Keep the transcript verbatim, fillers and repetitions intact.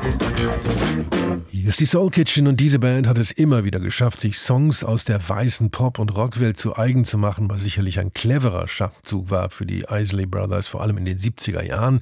Hier ist die Soul Kitchen und diese Band hat es immer wieder geschafft, sich Songs aus der weißen Pop- und Rockwelt zu eigen zu machen, was sicherlich ein cleverer Schachzug war für die Isley Brothers, vor allem in den siebziger Jahren.